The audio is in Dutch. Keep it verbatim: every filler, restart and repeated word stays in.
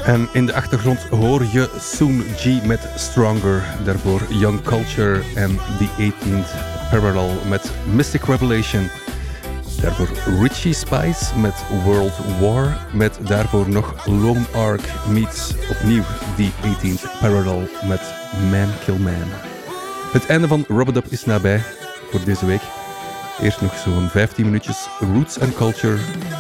En in de achtergrond hoor je Soon G met Stronger. Daarvoor Young Culture en The eighteenth Parallel met Mystic Revelation. Daarvoor Richie Spice met World War. Met daarvoor nog Lone Ark meets opnieuw The eighteenth Parallel met Man Kill Man. Het einde van Rub-a-Dub is nabij voor deze week. Eerst nog zo'n vijftien minuutjes Roots and Culture.